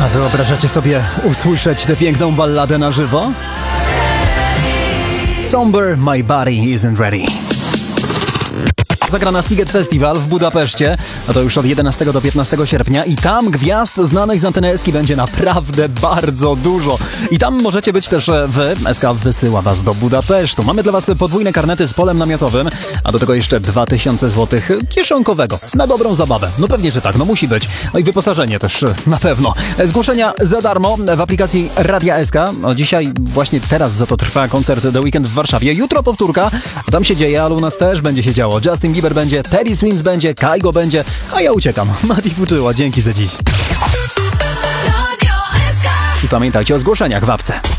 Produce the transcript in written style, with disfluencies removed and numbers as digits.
A wyobrażacie sobie usłyszeć tę piękną balladę na żywo? Somber, My Body Isn't Ready. Zagra na Sziget Festival w Budapeszcie, a to już od 11 do 15 sierpnia i tam gwiazd znanych z anteny SK będzie naprawdę bardzo dużo. I tam możecie być też wy. SK wysyła was do Budapesztu. Mamy dla was podwójne karnety z polem namiotowym, a do tego jeszcze 2000 zł kieszonkowego. Na dobrą zabawę. No pewnie, że tak, no musi być. No i wyposażenie też na pewno. Zgłoszenia za darmo w aplikacji Radia SK. No dzisiaj, właśnie teraz za to trwa koncert The Weekend w Warszawie. Jutro powtórka, tam się dzieje, ale u nas też będzie się działo. Justin Bieber będzie, Teddy Swims będzie, Kygo będzie, a ja uciekam. Mati Fuczyła, dzięki za dziś. I pamiętajcie o zgłoszeniach w apce.